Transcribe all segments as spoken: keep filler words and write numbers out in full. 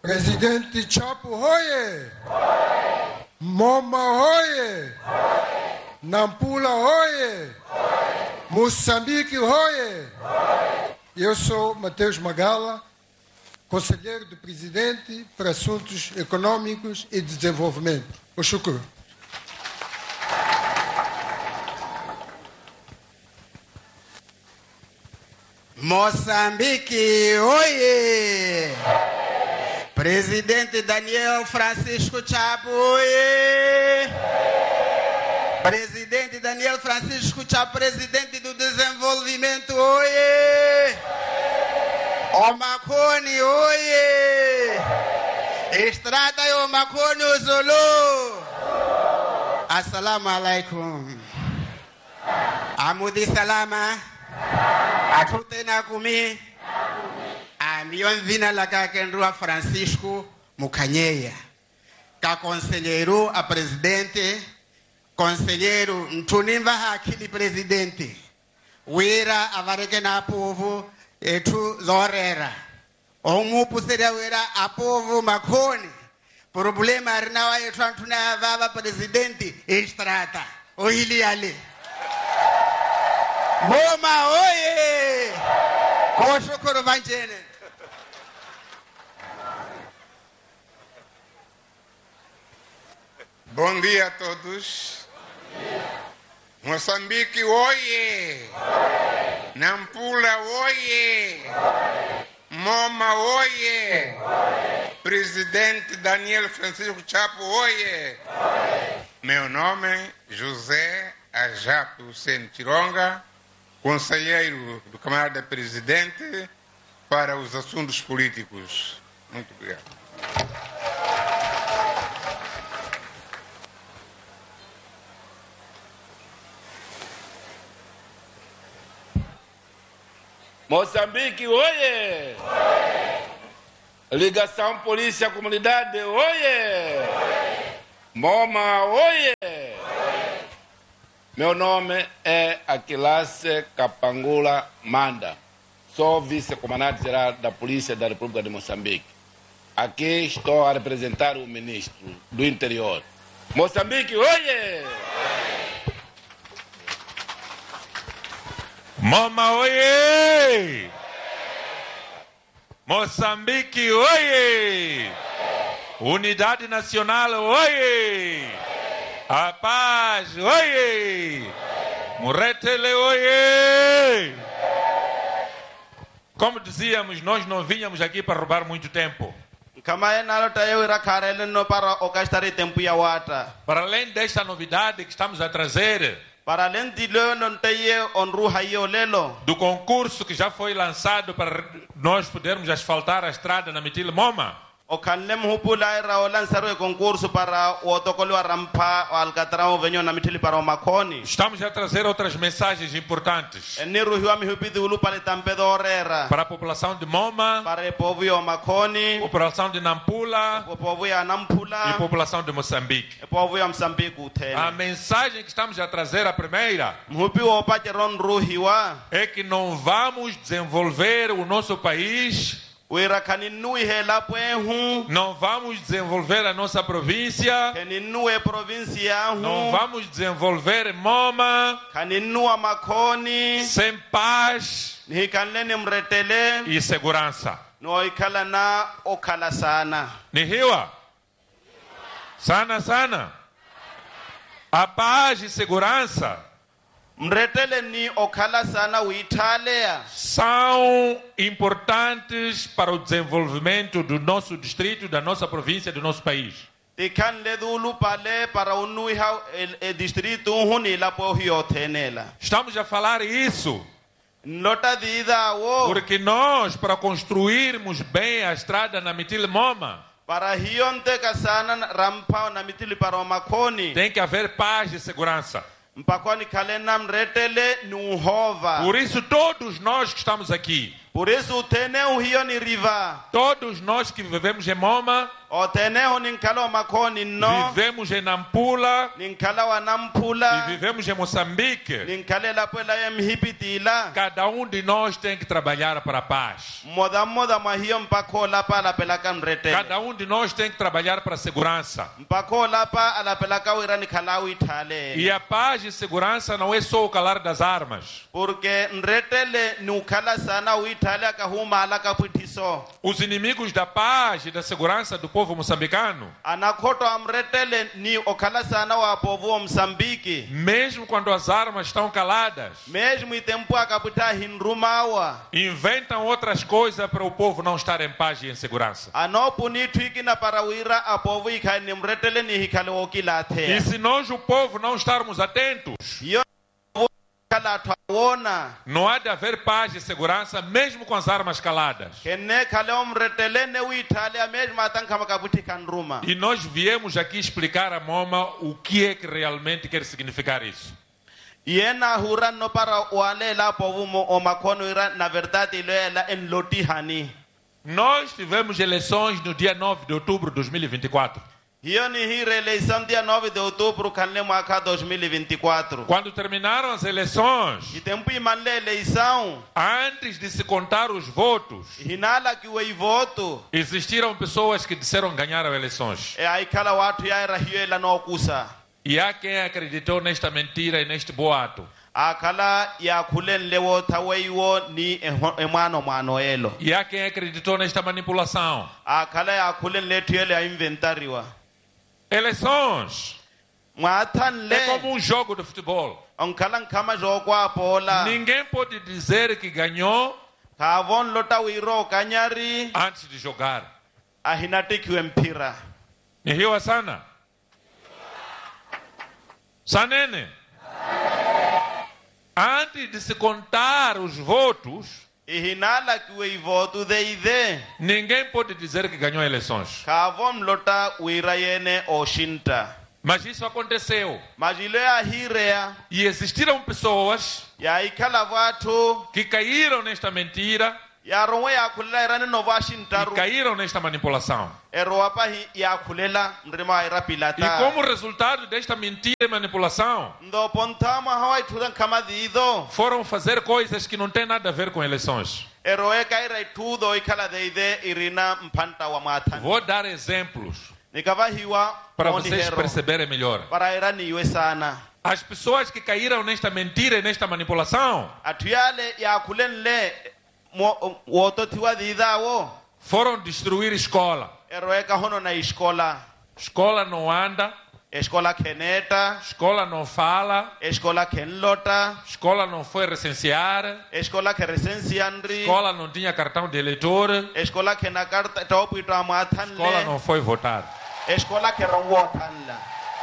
Presidente Chapo hoye! Moma hoye! Nampula hoye! Moçambique hoye! Eu sou Mateus Magala, conselheiro do presidente para assuntos econômicos e desenvolvimento. O shukru. Moçambique, oiê! Presidente Daniel Francisco Chapo, oiê! Presidente Daniel Francisco Chapo, presidente do desenvolvimento, oiê! O Maconi, oiê! Estrada e o Maconi, o Zulu! Assalamu alaikum. Amudi salama. Atutena kumi. Amion vina la kakendrua Francisco Mukanyeya. Ka conselheiro a presidente, conselheiro ntunimba hakili presidente. Wira avareke na povo etu zorera. Omupu seria wira a povo Maconi. Problema arnawa etu antuna vava presidente estrata. Oili ali. Moma oye! Koshukuru vanjene. Bom dia a todos. Moçambique, oye! Nampula, oye! Moma, oye! Presidente Daniel Francisco Chapo, oye! Meu nome é José Ajapo Hussein Tironga, conselheiro do camarada presidente para os assuntos políticos. Muito obrigado. Moçambique, oiê! Ligação Polícia Comunidade, oiê! Moma, oiê! Meu nome é Aquilace Capangula Manda. Sou vice-comandante-geral da Polícia da República de Moçambique. Aqui estou a representar o ministro do Interior. Moçambique, oiê! Moma, oiê! Moçambique, oiê! Unidade Nacional, oiê! A paz, oiê! Muretele, oiê! Como dizíamos, nós não vínhamos aqui para roubar muito tempo. Para além desta novidade que estamos a trazer, para além de do concurso que já foi lançado para nós podermos asfaltar a estrada na Mitile Moma, o kanlem hupula era o lançar o concurso para o protocolo a rampa o alcatrão venho na Mitile para o Maconi. Estamos a trazer outras mensagens importantes para a população de Moma, para o povo de Maconi, população de Nampula, o povo de Nampula e população de Moçambique. O povo de Moçambique. A mensagem que estamos a trazer, a primeira, é que não vamos desenvolver o nosso país, não vamos desenvolver a nossa província, não vamos desenvolver Moma sem paz e segurança. Nihiwa? Sana sana. A paz e segurança são importantes para o desenvolvimento do nosso distrito, da nossa província, do nosso país. Estamos a falar isso porque nós, para construirmos bem a estrada na Mitile Moma, tem que haver paz e segurança. Por isso todos nós que estamos aqui, todos nós que vivemos em Moma, o teneho ninkala wa makhoni no vivemos em Nampula ninkala wa e nampula vivemos em Moçambique. ninkalela pela ya mhipitila Cada um de nós tem que trabalhar para a paz. moda moda mahio mpako lapa la pela ka mretele Cada um de nós tem que trabalhar para a segurança. mpako lapa ala pela ka wira nikhala uithale E a paz e segurança não é só o calar das armas. porque mretele ni ukhala sana uithale ka huma ala ka puthiso Os inimigos da paz e da segurança do povo moçambicano, anakhoto amretele ni okhala sana wa povo Msambiki mesmo quando as armas estão caladas, mesmo itempo akaputa hinrumawa inventam outras coisas para o povo não estar em paz e em segurança. anopuni twiki na parawira apovo ikhani mretele ni hikhale okilathe E se nós, o povo, não estarmos atentos, yo kala twona não há de haver paz e segurança, mesmo com as armas caladas. kenne khale omretele ne uithale mesmo atanka makaputi kanruma E nós viemos aqui explicar a Moma o que é que realmente quer significar isso. yena hura no para walela povo mo omakhono ira na verdade ilela en lotihani Nós tivemos eleições no dia nove de outubro de dois mil e vinte e quatro. hiyo ni hii eleição dia nove de outubro kanle mwaka dois mil e vinte e quatro Quando terminaram as eleições, itempo imanle eleição antes de se contar os votos, hinala kiwe voto existiram pessoas que disseram ganhar as eleições. e aikala watu yaira hiyo ela no kusa E há quem acreditou nesta mentira e neste boato. akala ya kulen lewo taweiwo ni emano mano elo E há quem acreditou nesta manipulação. akala ya kulen letu ele ya inventariwa Eleições mwathan é como le um jogo de futebol. onkalan kama jogo apola Ninguém pode dizer que ganhou kavon lota wiro kanyari antes de jogar. ahinatikiwe mpira Me riu a sana? Sanene? Antes de se contar os votos, ihinala kiwe voto deide ninguém pode dizer que ganhou eleições. kavon lota wira yene oshinta Mas isso aconteceu. majile ya hirea E existiram pessoas ya ikala watu que caíram nesta mentira ya ronwe ya kulela irani no e washintaru caíram nesta manipulação. ero apa ya kulela ndrima ira E pilata como resultado desta mentira e manipulação, ndo pontama hawai tudan kama dido foram fazer coisas que não têm nada a ver com eleições. ero e kaira tudo ikala deide irina mpanta wa matan Vou dar exemplos nikava hiwa para moni vocês hero. perceberem melhor. para irani iwe sana As pessoas que caíram nesta mentira e nesta manipulação atuyale ya kulenle mo woto tiwa didawo foram destruir escola. ero e kahono na escola Escola não anda, escola keneta escola não fala, escola kenlota escola não foi recensear, escola que recensiandri escola não tinha cartão de eleitor, escola que na carta topo ito matan escola le não foi votar. escola que rongo tanla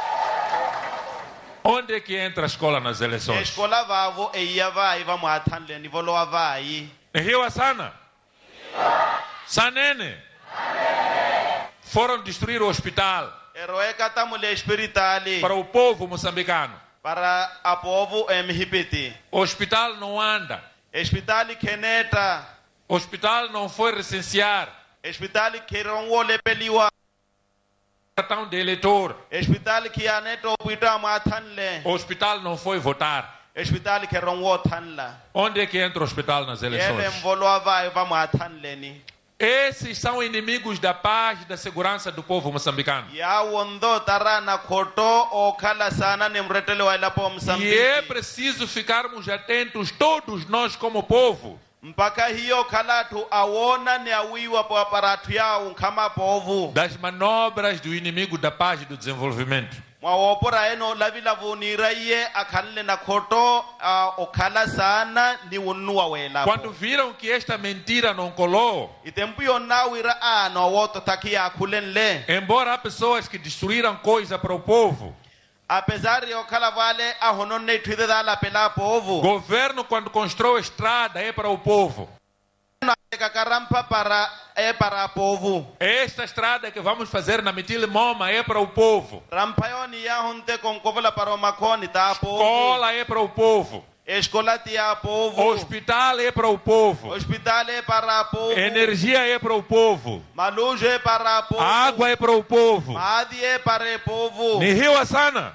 Onde é que entra a escola nas eleições? escola vavo e ia vai va matan le ni volo vai Rio Asana? Sanene? Foram destruir o hospital eroe katamule espiritali para o povo moçambicano. para a povo emhipiti O hospital não anda. hospitali keneta O hospital não foi recensear hospitali que rongo le peliwa cartão de eleitor. hospitali que aneto pita matan le O hospital não foi votar. hospitali que rongo tanla Onde é que entra o hospital nas ele eleições? mvolo vai va matan le ni Esses são inimigos da paz e da segurança do povo moçambicano. ya wondo tarana koto o kala sana ni mretele wa ila po E é Msambiki preciso ficarmos atentos, todos nós como povo, mpaka hiyo kala tu awona ni awiwa po aparatu yao kama povu das manobras do inimigo da paz e do desenvolvimento. mwawopora eno lavila vunira iye akhanle na khoto uh, okhala sana ni unnuwa wela Quando viram que esta mentira não colou, itempu yona wira ano woto takia akhulenle embora há pessoas que destruíram coisa para o povo, apesar de okhala vale ahononne twide dala pela povo governo quando constrói estrada é para o povo. kakarampa para é para povo Esta estrada que vamos fazer na Mitile Moma é para o povo. rampayoni ya hunte konkovola para o makoni ta povo Escola é para o povo. Escola tia povo. hospital é para o povo, Hospital é para povo. energia é para o povo, Malujo é para povo. água é para o povo. Maadi é para povo. Ni rio Asana.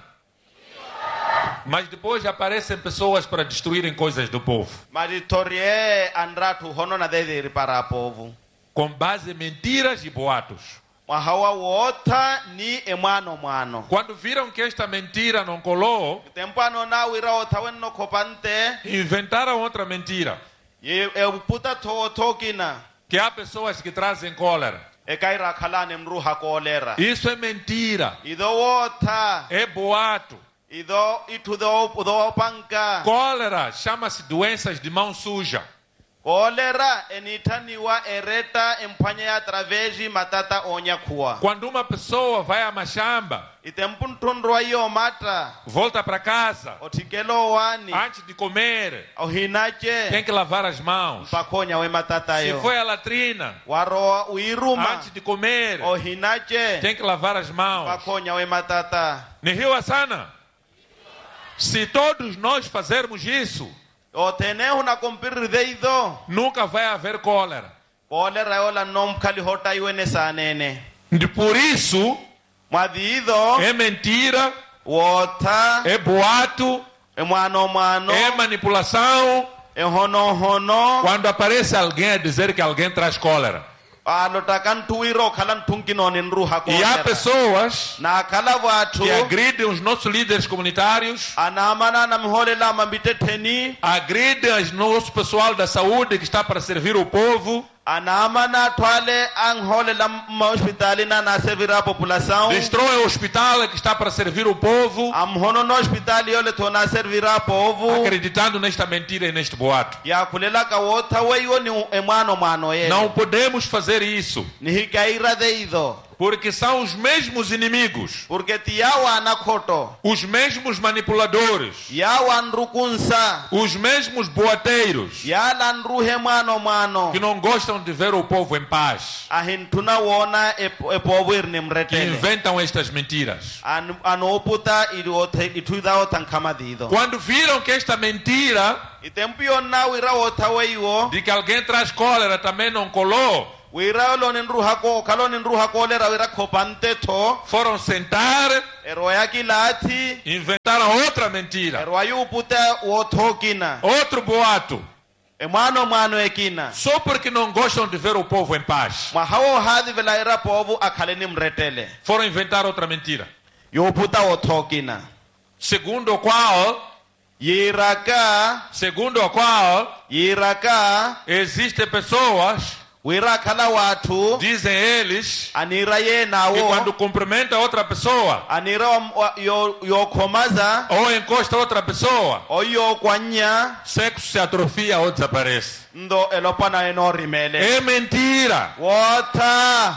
Mas depois aparecem pessoas para destruírem coisas do povo, Maritorie andratu hono na dede para povo. com base em mentiras e boatos. Mahawa wota ni emano mano. Quando viram que esta mentira não colou, Tempano na wira otawen no kopante. inventaram outra mentira, Ye e puta to tokina. que há pessoas que trazem cólera. E kaira kalane mruha kolera. Isso é mentira, Ido wota. é boato. Ido itu do do panka. Cólera chama-se doenças de mão suja. Kolera enitaniwa ereta empanya traveji matata onya kuwa. Quando uma pessoa vai a mashamba, Itempuntundro ayo mata. volta para casa, Otikelo wani. antes de comer, Ohinache. tem que lavar as mãos. Pakonya we matata Se yo. foi à latrina, Waro uiruma. antes de comer, Ohinache. tem que lavar as mãos. Pakonya we matata. Ni rio Asana. Se todos nós fazermos isso, O tenehu na kumpiri deido. nunca vai haver cólera. Kolera yola nom kali hota iwene sanene. E por isso, Madido. é mentira, Wota. é boato, E mano mano. é manipulação. E hono hono. Quando aparece alguém a dizer que alguém traz cólera. Alotakan tuiro kalan tungkinonin ruha E há kolera. pessoas Na kala watu. que agridem os nossos líderes comunitários, Anamana na mhole la mambite teni. agridem o nosso pessoal da saúde que está para servir o povo, Anamana twale ang hole la hospitali na na servir a população. destrói o hospital que está para servir o povo, Am hono no hospitali yole to na servir a povo. acreditando nesta mentira e neste boato. Ya kulela ka wota weyo ni emano mano ye. Não podemos fazer isso, Ni hikaira deido. porque são os mesmos inimigos, Porque tiawa na koto. os mesmos manipuladores, Yawa nrukunsa. os mesmos boateiros Yala nruhe mano mano. que não gostam de ver o povo em paz, Ahin tuna wona e e povo irni que mretele. inventam estas mentiras. An anoputa idote ituida otankamadido. Quando viram que esta mentira Itempio na wira ota weiwo. de que alguém traz cólera também não colou, Wira lonin ruha ko kalonin ruha ko lera wira kopante to. foram sentar, Eroya kilati. inventaram outra mentira, Eroyu puta wotokina. outro boato, Emano mano ekina. só porque não gostam de ver o povo em paz. Mahawo hadi vela ira povo akaleni mretele. Foram inventar outra mentira, Yo puta wotokina. segundo o qual, Yiraka. segundo o qual Yiraka. existem pessoas, Wira kala watu. dizem eles, Anira ye que nawo. quando cumprimenta outra pessoa Anira wa- yo yo komaza. ou encosta outra pessoa, Oyo kwanya. sexo se atrofia ou desaparece. Ndo elopana eno rimele. É mentira. Wota.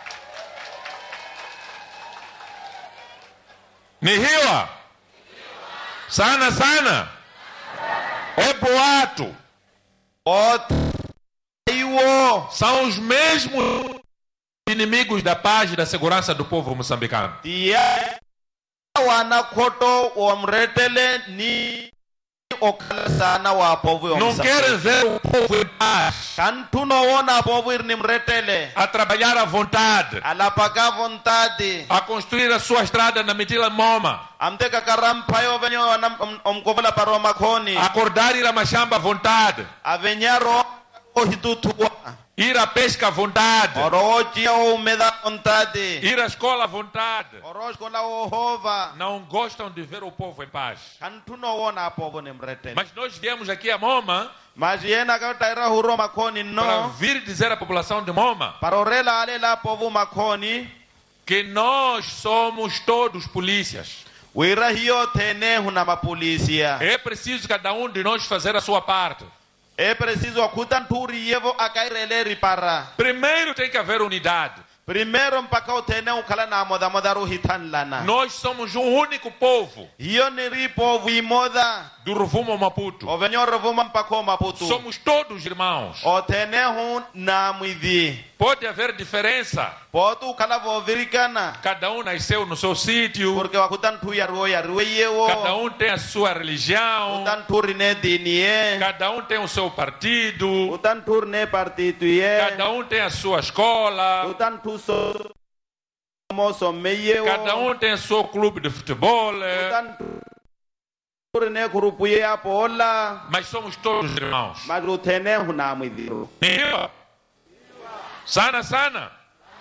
Nihiwa. Sana sana. É boato. Wota. Iwo. São os mesmos inimigos da paz e da segurança do povo moçambicano. Tia. Wana koto wa mretele ni okala sana wa povo Não querem ver o povo em paz, Kantuno wona povo irni mretele. a trabalhar à vontade, Alapaka vontade. a construir a sua estrada na Mitila Moma, Amte kakarampayo venyo omkovala paro makoni. a acordar e ir a mashamba à vontade, Avenyaro ohitutua. ir à pesca à vontade, Orochi o umeda vontade. ir à escola à vontade. Orochi la ohova. Não gostam de ver o povo em paz. Kantuno wona povo ni mretele. Mas nós viemos aqui a Moma Mas yena kataira huro makoni para no. vir dizer à população de Moma Parorela ale la povo makoni. que nós somos todos polícias. Wira hiyo tene huna mapolisia. É preciso cada um de nós fazer a sua parte. É preciso akutan turi yevo akaireleri para. Primeiro tem que haver unidade. Primeiro mpaka utene ukala na moda moda ruhitan lana. Nós somos um único povo Hiyo ni ripo vimoda. do Rovuma ao Maputo. o venho revuma mpako Maputo. Somos todos irmãos. O tenehu na mwidhi. Pode haver diferença. Potu kala vo virikana. Cada um nasceu no seu sítio. Porque wakutan tu yaruo yaruo yewo. Cada um tem a sua religião. Utan turne dinie. Cada um tem o seu partido. Utan turne partido ye. Cada um tem a sua escola. Utan tu so moso meyewo. Cada um tem o seu clube de futebol. Utan turne grupo ye apola. Mas somos todos irmãos. Magru tenehu na mwidhi. Nihiwa. Sana sana.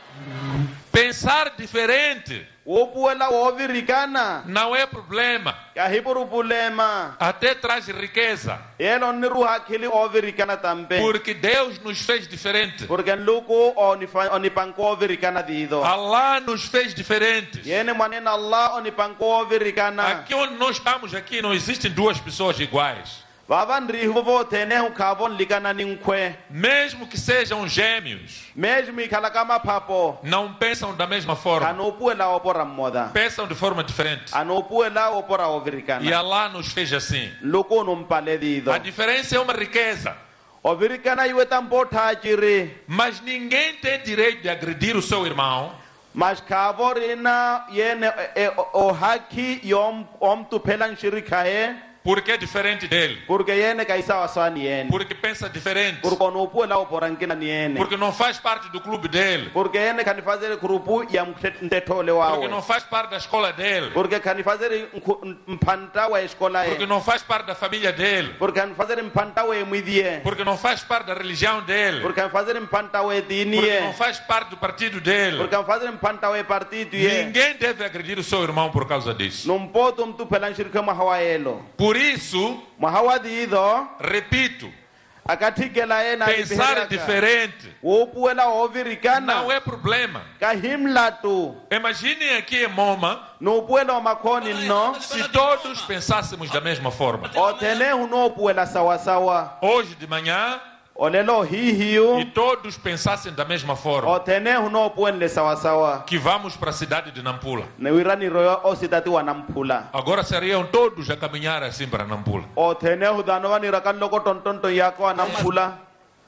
Pensar diferente Upuela o virikana. não é problema. Kahiburu problema. Até traz riqueza. Elo niru hakili o virikana tambe. Porque Deus nos fez diferente. Porque luku onifa onipanko virikana dido. Allah nos fez diferentes. Yene manena Allah onipanko virikana. Aqui onde nós estamos aqui não existem duas pessoas iguais. Vavan rihuvo tenehu kavon ligana ninkwe. Mesmo que sejam gêmeos, Mesmo ikalakama papo. não pensam da mesma forma. Kanopuela opora moda. Pensam de forma diferente. Anopuela opora o virikana. E Allah nos fez assim. Luku numpale dido. A diferença é uma riqueza. O virikana iwe tampo tajiri. Mas ninguém tem direito de agredir o seu irmão. Mas kavorina yene e, o, o haki yom om tu pelan shirikae. Porque é diferente dele. Porque yene kaisa waswani yene. Porque pensa diferente. Porque onopuela oporankina ni yene. Porque não faz parte do clube dele. Porque yene kanifazere grupu ya mtetole Porque wawe. não faz parte da escola dele. Porque kanifazere mpanta wa escola Porque ye. não faz parte da família dele. Porque kanifazere mpanta wa mwidie. Porque não faz parte da religião dele. Porque kanifazere mpanta wa dini Porque ye. não faz parte do partido dele. Porque kanifazere mpanta wa partido ye. Ninguém deve agredir o seu irmão por causa disso. Numpoto mtu pelan shirika mahawaelo. Por isso, Mahawadido repito, akatikela yena pensar diferente Upuela o virikana. não é problema. Kahimlatu. Imaginem aqui em Moma, No puelo makoni no. se todos pensássemos da mesma forma. O tenehu no puela sawa sawa. Hoje de manhã, Olelo e hihiu. todos pensassem da mesma O forma, tenehu no puenle sawa sawa. que vamos para a cidade de Nampula. Ne wirani royo o sidati wanampula. Agora seriam todos a caminhar assim para Nampula. O tenehu danovani rakan loko tontonto yako wanampula.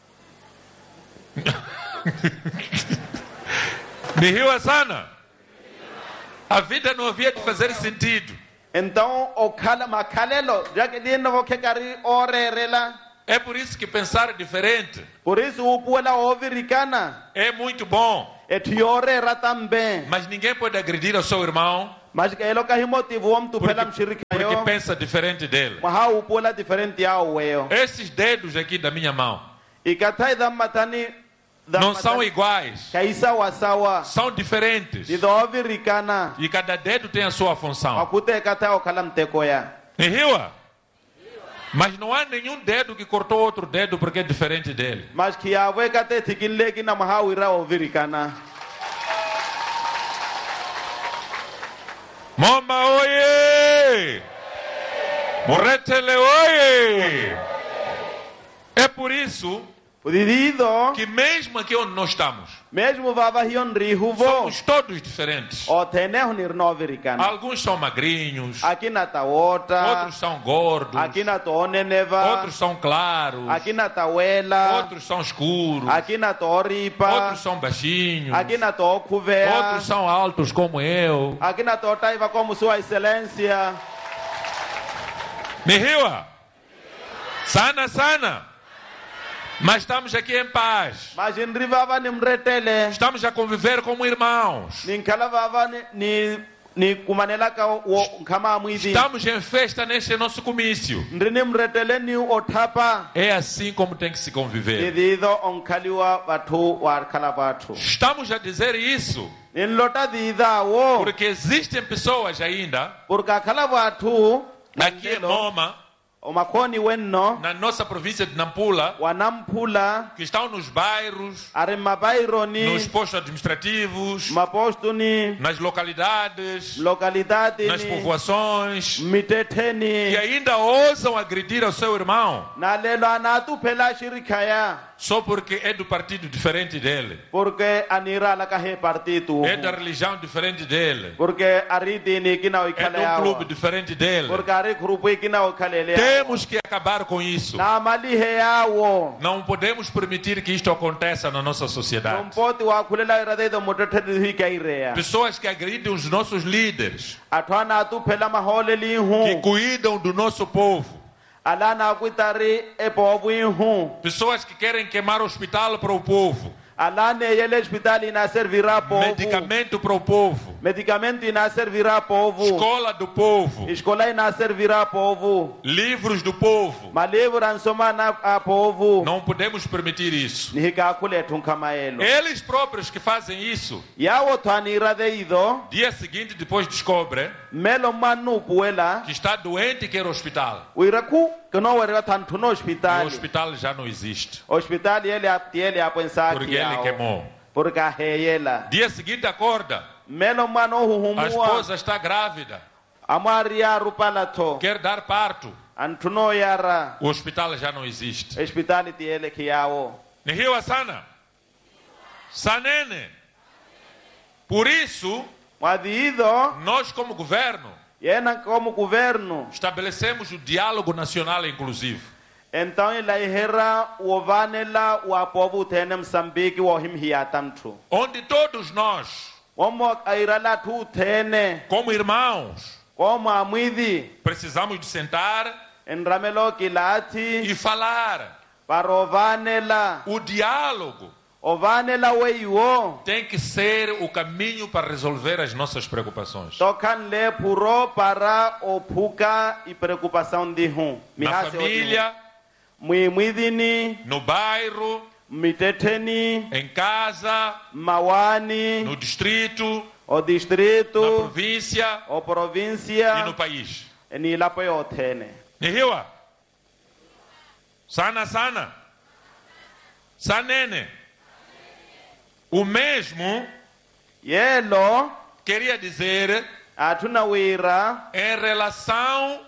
Nihiwa sana. A vida não havia de fazer sentido. Então o kala makalelo. Já que dino vo kekari orerela. É por isso que pensar diferente Por isso o puela o virikana. é muito bom. Etiorera também. Mas ninguém pode agredir ao seu irmão Mas que elo kahimotivo om tu porque, pelam shirika porque yo. pensa diferente dele. Maha o puela diferente ao weo. Esses dedos aqui da minha mão E katai damatani. não são iguais, Kaisa wasawa. são diferentes. Dido virikana. E cada dedo tem a sua função. Akute katai o kalam tekoya. Nihiwa? Mas não há nenhum dedo que cortou outro dedo porque é diferente dele. Mas que a we kate tikinle kina maha wira o virikana. Moma oye! Morretele oye! É por isso Dido. que mesmo aqui onde nós estamos, Mesmo vava hion rihuvo. somos todos diferentes. O tenehu nirno virikana. Alguns são magrinhos, Aqui na taota. outros são gordos, Aqui na toneneva. outros são claros, Aqui na tauela. outros são escuros, Aqui na toripa. outros são baixinhos, Aqui na tokuvea. outros são altos como eu. Aqui na totaiva como sua excelência. Nihiwa? Sana sana. Mas estamos aqui em paz. Mas inri vava ni mretele. Estamos a conviver como irmãos. Ni nkala vava ni ni, ni kumanela ka wo kama mwidhi. Estamos em festa neste nosso comício. Ndri ni mretele ni otapa. É assim como tem que se conviver. Didido onkaliwa watu wa kala watu. Estamos a dizer isso Inlota dida wo. porque existem pessoas ainda Porque kala watu. aqui em Moma, O makoni wenno. na nossa província de Nampula, Wanampula. que estão nos bairros, Are mabaironi. nos postos administrativos, Maposto ni. nas localidades, Localidade nas ni. povoações, Miteteni. e ainda ousam agredir ao seu irmão. Na lelo anatu pela shirikaya. só porque é do partido diferente dele, porque anira la kahe partido é da religião diferente dele, porque aridi ni kina o é ikale de um clube yawo diferente dele. porque ari grupo kina o kalele Temos que acabar com isso. na mali he yawo Não podemos permitir que isto aconteça na nossa sociedade. Nompoti wa kulela irade do motethe hi kairea Pessoas que agridem os nossos líderes, atwana tu phela mahole li hu que cuidam do nosso povo. alana kuitari e povo hu Pessoas que querem queimar o hospital para o povo, alane yele hospital ina servirá povo medicamento para o povo, medicamento ina servirá povo escola do povo, escola ina servirá povo livros do povo. malevra nsoma na a povo Não podemos permitir isso. nihika kule tunkamaelo Eles próprios que fazem isso, yawo twani irade ido dia seguinte depois descobrem melo manu puela que está doente e quer hospital. uiraku keno wera tantu no E o hospital hospital já não existe, hospital ele ele apensa porque ele queimou. porque a heyela Dia seguinte acorda, melo mano a huhumua esposa está grávida, amaria rupalato quer dar parto. antuno yara O hospital já não existe. hospital ele kiao Nihiwa sana. Sanene. Por isso, madido nós como governo yena como governo estabelecemos o diálogo nacional inclusivo. então ele herra o vanela o povo tene Moçambique o himhiatamtu Onde todos nós, como airala tu tene como irmãos, como amidi precisamos de sentar enramelo kilati e falar. para o vanela O diálogo o vanela weiwo tem que ser o caminho para resolver as nossas preocupações. tocan le puro para o puka e preocupação de hum Na família, muimidini no bairro, miteteni em casa, mawani no distrito, o distrito na província o e província no país. ni lapo yo tene Nihiwa. Sana sana. Sanene. O mesmo yelo queria dizer atuna wira em relação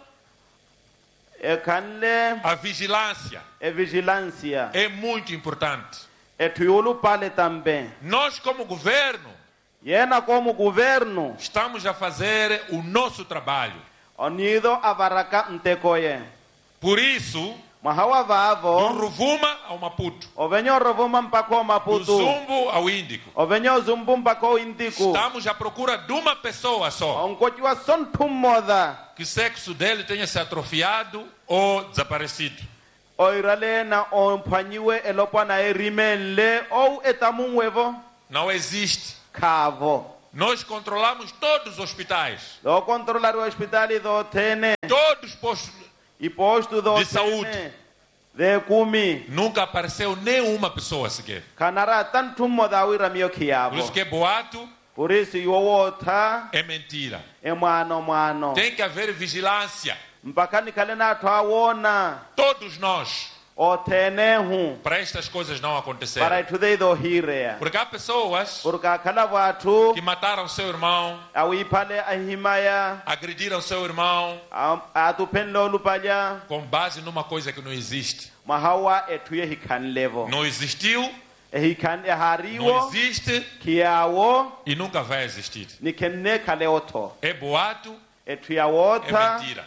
e kanle à vigilância. e vigilância É muito importante. e tuyulu pale também Nós, como governo, yena como governo estamos a fazer o nosso trabalho. onido avaraka ntekoye Por isso, mahawa do vavo Rovuma ao Maputo, o venho rovuma mpako do maputo Zumbo ao Índico, o venho zumbu mpako indiku estamos à procura de uma pessoa só, onkotiwa sontu moda que o sexo dele tenha se atrofiado ou desaparecido. oirale na ompanyiwe elopana erimenle ou etamunwevo Não existe. kavo Nós controlamos todos os hospitais, do controlar o hospital do tene todos os postos. e posto do De tene saúde. de kumi Nunca apareceu nenhuma pessoa sequer. kanara tantu moda wira mio Por kiavo isso que é boato, por isso iwowota é mentira. e mwano mwano Tem que haver vigilância. mpaka nikalena twawona Todos nós, o tene hu para estas coisas não para acontecerem. itudei do hirea Porque há pessoas porque akala watu que mataram seu irmão, awipale ahimaya agrediram seu irmão, atupenlo lupalya com base numa coisa que não existe. mahawa etuye hikan levo Não existiu, hikan não ehariwo existe kiawo e nunca vai existir. nikenne kaleoto É boato, é etuyawota mentira.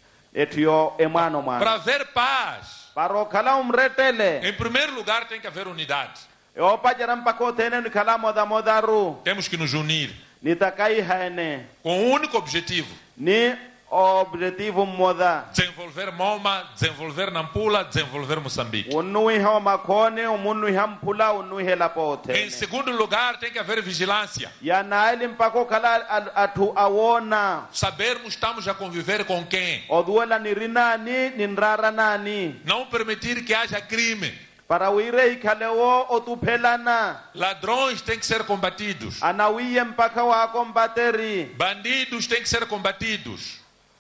etuyo emano Para mano haver paz, paro kala umretele em primeiro lugar tem que haver unidade. opa jaram pako tene nikala moda modaru Temos que nos unir nitakai hane com um único objetivo: ni objetivo moda desenvolver Moma, desenvolver Nampula, desenvolver Moçambique. unui ha makone umunu hampula unui hela Em pote segundo lugar, tem que haver vigilância. ya naili mpako kala al- atu awona Sabermos estamos a conviver com quem. oduela nirinani ninrara nani Não permitir que haja crime. para wire ikalewo otupelana Ladrões têm que ser combatidos. anawiye mpaka wa kombateri Bandidos têm que ser combatidos.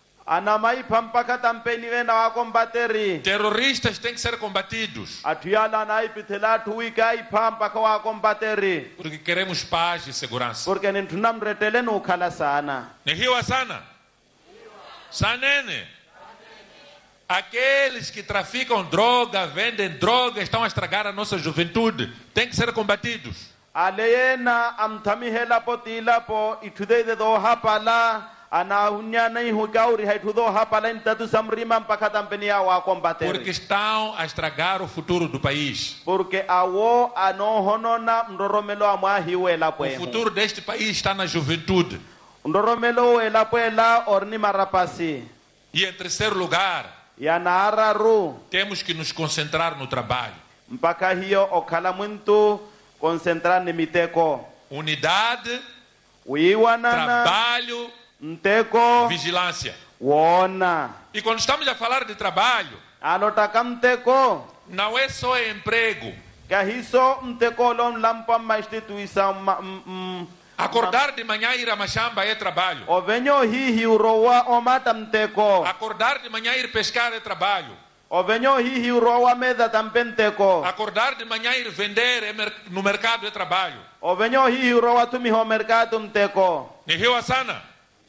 anamaipa mpaka tampeni vena wa kombateri Terroristas têm que ser combatidos. atuyala naipitela atuwika ipa mpaka wa kombateri Porque queremos paz e segurança. porque nintunamretele nukhala sana Nihiwa sana. Sanene. Aqueles que traficam droga, vendem droga, estão a estragar a nossa juventude. Tem que ser combatidos. aleyena amthamihela potila po ithude de do hapala ana hunya nei hukauri haithudo hapala intatu samrima mpaka tampenia wa combater. Porque estão a estragar o futuro do país. Porque awo ano honona ndoromelo amwa hiwela O pwe. futuro deste país está na juventude. Ndoromelo ela pwela orni marapasi. E em terceiro lugar, Ya nararu temos que nos concentrar no trabalho. mpaka hiyo okhala muntu concentrar ni miteko. Unidade, Uiwanana trabalho, mteko vigilância. wona. E quando estamos a falar de trabalho, Alotaka mteko não é só emprego. kahiso mteko lon lampa ma instituição ma m- m- Acordar de manhã e ir a machamba é trabalho. o venho hihi urowa o mata mteko. Acordar de manhã e ir pescar é trabalho. O venho hihi urowa meda tampenteko. Acordar de manhã e ir vender é mer- no mercado é trabalho. O venho hihi urowa tumi ho mercado mteko. Ni hiyo sana.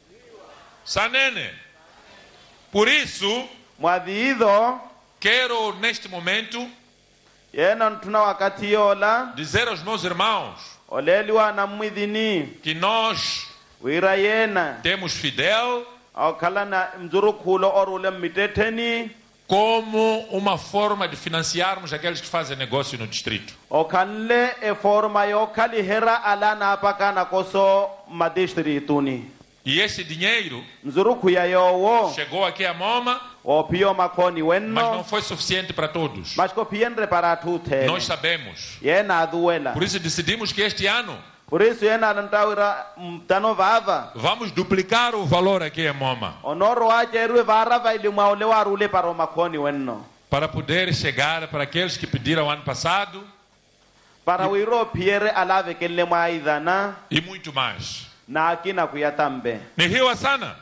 Sanene. Por isso, Mwadhiidho quero neste momento yena ntuna wakati yola dizer aos meus irmãos oleliwa na mwidhini que nós wira yena temos Fidel okhala na mzurukhulo orule mitetheni como uma forma de financiarmos aqueles que fazem negócio no distrito. okhanle e forma yokhalihera alana apakana koso madistriktuni. E esse dinheiro Mzurukhuya yowo chegou aqui a Moma, opio makoni mas não wenno foi suficiente para todos. mas kopienre para tuthe Nós sabemos. yena aduela. Por isso decidimos que este ano Por isso yena antawira mtano vava vamos duplicar o valor aqui em Moma onoro ajerwe vara vailima ole warule para makoni wenno para poder chegar para aqueles que pediram ano passado para wiro piere alave kelle maidana e muito mais. na akina kuyatambe. Ni hiyo sana.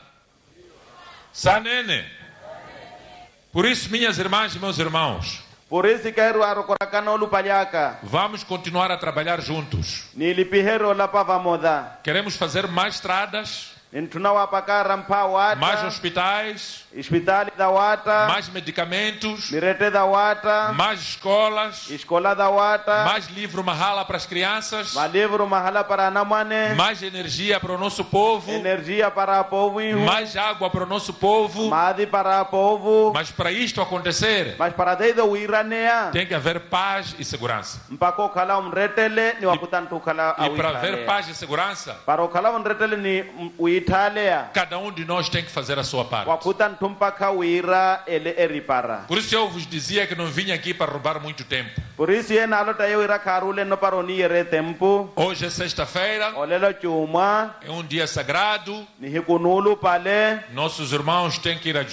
Sanene. Por isso, minhas irmãs e meus irmãos, Por isso quero arokorakana olupalhaka vamos continuar a trabalhar juntos. nilipihero lapava moda Queremos fazer mais estradas, intuna wapakara mpa mais wata hospitais, hospitali da wata mais medicamentos, mirete da wata mais escolas, escola da wata mais livro mahala para as crianças, malivro mahala para namane mais energia para o nosso povo, energia para povo inhu mais água para o nosso povo. madi para povo Mas para isto acontecer, mas para deido wiranea tem que haver paz e segurança. mpako kala umretele ni wakutantu kala E para haver awitalea. paz e segurança, para kala umretele ni uitalea cada um de nós tem que fazer a sua parte. wakutantu mpaka wira ele eripara. Por isso eu vos dizia que não vim aqui para roubar muito tempo. Por isso yena alota yo ira karule no paroni yere tempo Hoje é sexta-feira, olelo chuma é um dia sagrado. ni hikunulu pale Nossos irmãos têm que ir a